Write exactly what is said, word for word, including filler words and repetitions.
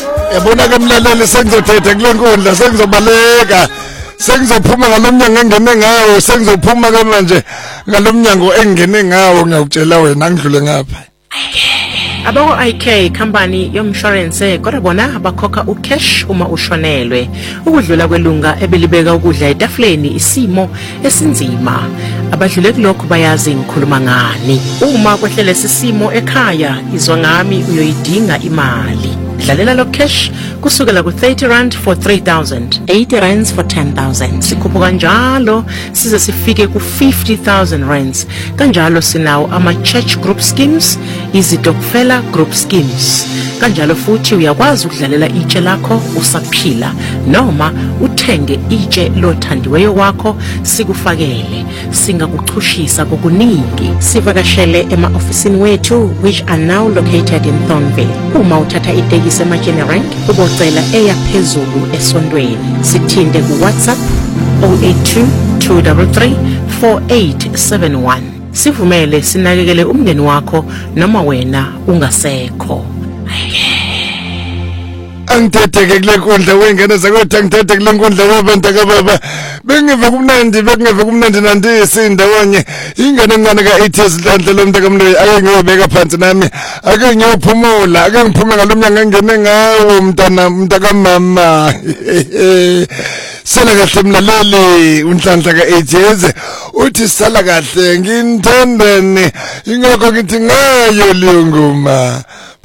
Yabona ke mlaleli sengizothetha kule nkundla sengizobaleka sengizophuma ngalomnyango engene ngawo sengizophuma ke manje ngalomnyango engene ngawo ngiyakutshela wena ngidlule ngapha. Abako I K company yomshwarense kodwa bona abakhokha ucash uma ushonelwe ukudlula kwelunga ebelibeka ukudla etafuleni isimo esinzima abadlule kulokho bayazi ngikhuluma ngani uma kwehlele sisimo ekhaya izwa ngami uyoyidinga imali dlalela lo cash kusukela ku thirty rand for three thousand, eighty rands for ten thousand sikhupha kanjalo size sifike ku fifty thousand rands kanjalo sinawo ama church group schemes izitokfela group schemes kanjalo futhi uyakwazi ukudlalela itshe lakho usaphila noma uthenge itshe lothandiweyo wakho sikufakele singakuchushisa kokuningi sivakashele ema officeini wethu which are now located in Thornville uma uthatha itekisi emajene rank ubocela eya phezulu esondweni sithinde ku WhatsApp zero eight two, two three three, four eight seven one sivumele sinakekele umngeni wakho noma wena ungasekho. Angithethe kule nkundla wengene zakwethu angithethe kule nkundla wabantu kababa bengive kumnandi bengive kumnandi nandisi ndawonye ingane encane ka eighty sidlandle lo mntaka mloyi ake ngiyobeka phansi nami ake ngiyophumula ake ngiphume ngalomnyango engene ngawo mntana mntaka mama sala kahle mlaleli unhlanhla ka eighty uthi sala kahle nginthandane ingakho ngithi ngayo leyo ngoma